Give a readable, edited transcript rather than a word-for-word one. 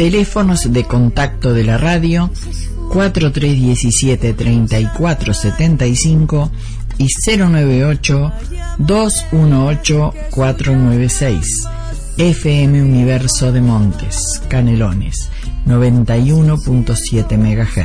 Teléfonos de contacto de la radio 4317-3475 y 098-218-496. FM Universo de Montes, Canelones, 91.7 MHz.